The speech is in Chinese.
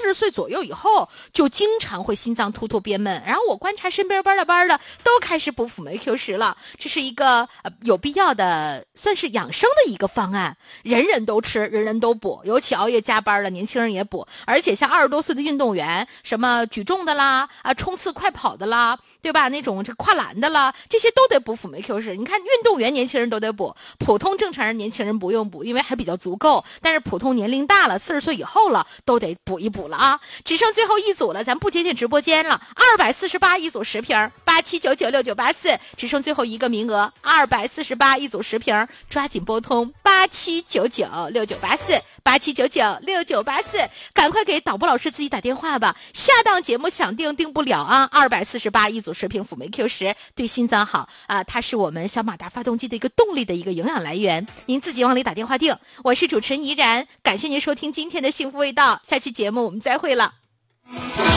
岁左右以后就经常会心脏突突憋闷，然后我观察身边班的都开始补辅酶 Q10了，这是一个有必要的算是养生的一个方案，人人都吃，人人都补，尤其熬夜加班的年轻人也补，而且像20多岁的运动员，什么举重的啦，冲刺快跑的啦，对吧？那种这跨栏的啦，这些都得补辅酶 Q10。你看运动员年轻人都得补，普通正常人年轻人不用补，因为还比较足够，但是普通年龄大了40岁以后了都得补一补了啊！只剩最后一组了，咱不接进直播间了，248一组10瓶，87996984，只剩最后一个名额，248一组10瓶，抓紧拨通87996984，87996984，赶快给导播老师自己打电话吧，下档节目想定不了啊！248一组10瓶辅酶 Q10对心脏好啊，它是我们小马达发动机的一个动力的一个营养来源，您自己往里打电话订。我是主持人怡然，感谢您收听今天的幸福味道，下期节目我们再会了。